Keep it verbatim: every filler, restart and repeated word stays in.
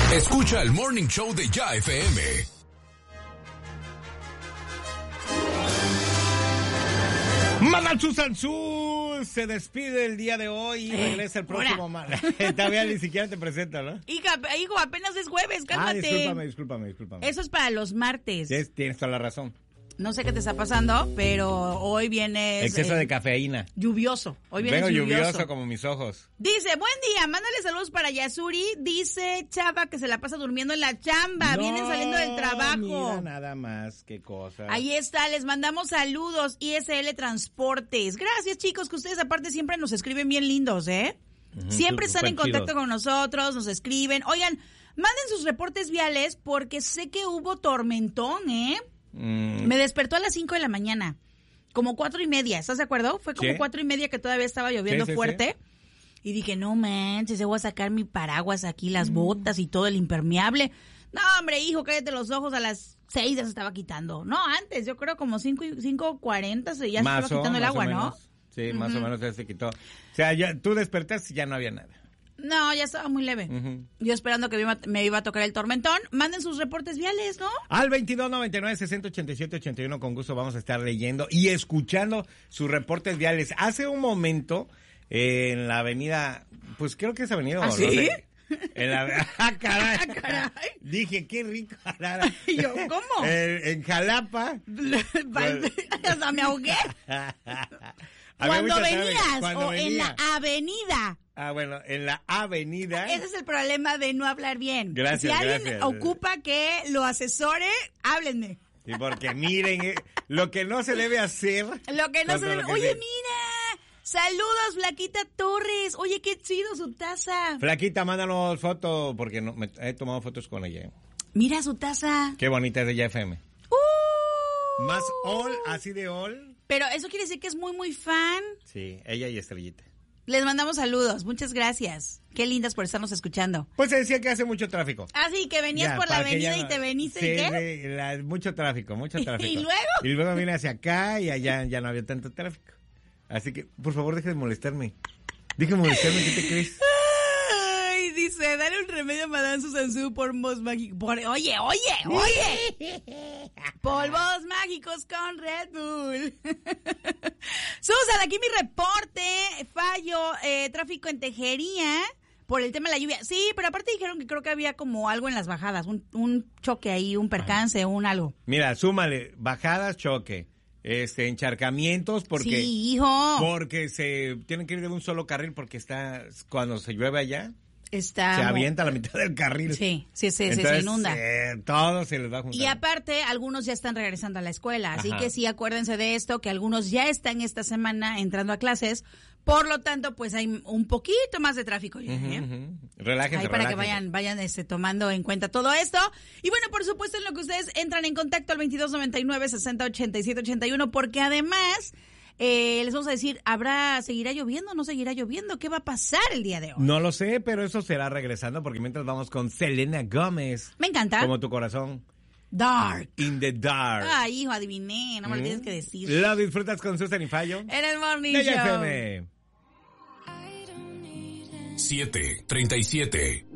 Escucha el Morning Show de Ya F M. Mamá Susan Su se despide el día de hoy y regresa el próximo martes. Todavía ni siquiera te presenta, ¿no? Hija, hijo, apenas es jueves, cálmate. Ah, discúlpame, discúlpame, discúlpame. Eso es para los martes. Sí, tienes toda la razón. No sé qué te está pasando, pero hoy viene... Exceso eh, de cafeína. Lluvioso. Hoy viene Vengo lluvioso. lluvioso como mis ojos. Dice, buen día, mándale saludos para Yasuri. Dice Chava que se la pasa durmiendo en la chamba. No, Vienen saliendo del trabajo. Mira nada más, qué cosa. Ahí está, les mandamos saludos. I S L Transportes. Gracias, chicos, que ustedes aparte siempre nos escriben bien lindos, ¿eh? Uh-huh, siempre están en contacto chido. Con nosotros, nos escriben. Oigan, manden sus reportes viales porque sé que hubo tormentón, ¿eh? Mm. Me despertó a las cinco de la mañana, como cuatro y media, ¿estás de acuerdo? Fue como ¿Sí? cuatro y media que todavía estaba lloviendo sí, sí, fuerte sí. Y dije, no manches, yo voy a sacar mi paraguas aquí, las mm. botas y todo el impermeable. No, hombre, hijo, cállate los ojos, a las seis ya se estaba quitando. No, antes, yo creo como cinco cuarenta se ya se estaba quitando el agua, ¿no? Sí, uh-huh. más o menos ya se quitó. O sea, ya, tú despertaste y ya no había nada. No, ya estaba muy leve. Uh-huh. Yo esperando que me iba, me iba a tocar el tormentón. Manden sus reportes viales, ¿no? Al veintidós noventa y nueve sesenta ochenta y siete ochenta y uno, con gusto vamos a estar leyendo y escuchando sus reportes viales. Hace un momento, eh, en la avenida, pues creo que es avenida... ¿Ah, sí? No sé, en la... ¡Ah, caray! ¡Ah, caray! Dije, qué rico. ¿Y yo, cómo? En, en Jalapa. Hasta me ahogué. Cuando venías cuando o venía. En la avenida. Ah, bueno, en la avenida. Ese es el problema de no hablar bien. Gracias, Si alguien gracias. ocupa que lo asesore, háblenme. Sí, porque miren, eh, lo que no se debe hacer. Lo que no se debe... Oye, se... mira, saludos, Flaquita Torres. Oye, qué chido su taza. Flaquita, mándanos fotos, porque no, me, he tomado fotos con ella. Mira su taza. Qué bonita es de Ya F M. Uh, Más all, así de all. Pero eso quiere decir que es muy, muy fan. Sí, ella y Estrellita. Les mandamos saludos, muchas gracias. Qué lindas por estarnos escuchando. Pues se decía que hace mucho tráfico. Ah, sí, que venías ya, por la avenida no, y te veniste, sí, ¿y qué? Sí, la, mucho tráfico, mucho tráfico. ¿Y luego? Y luego vine hacia acá y allá ya no había tanto tráfico. Así que, por favor, deje de molestarme. Deje de molestarme, ¿qué te crees? Ay, dice, dale un remedio a Madame Susansu por polvos mágicos. Por, oye, oye, oye. Polvos mágicos con Red Bull. Susan, aquí mi reporte. Fallo, eh, tráfico en Tejería por el tema de la lluvia. Sí, pero aparte dijeron que creo que había como algo en las bajadas. Un, un choque ahí, un percance, un algo. Mira, súmale, bajadas, choque. Este, encharcamientos, porque... Sí, hijo. Porque se tienen que ir de un solo carril porque está, cuando se llueve allá... Está... Se avienta a la mitad del carril. Sí, sí, sí, Entonces, se inunda. Eh, todo se les va a juntar. Y aparte, algunos ya están regresando a la escuela. Así Ajá. que sí, acuérdense de esto, que algunos ya están esta semana entrando a clases. Por lo tanto, pues hay un poquito más de tráfico. ¿eh? Uh-huh, uh-huh. Relájense, Ahí para relájense. que vayan, vayan este, tomando en cuenta todo esto. Y bueno, por supuesto, en lo que ustedes entran en contacto al veintidós noventa y nueve sesenta ochenta y siete ochenta y uno, porque además... Eh, les vamos a decir, ¿habrá, seguirá lloviendo o no seguirá lloviendo? ¿Qué va a pasar el día de hoy? No lo sé, pero eso será regresando, porque mientras vamos con Selena Gómez. Me encanta. Como tu corazón. Dark. In the dark. Ay, hijo, adiviné, no me lo mm. tienes que decir. Lo disfrutas con Susan y Fallo. En el Morning de Show. Ya F M. siete treinta y siete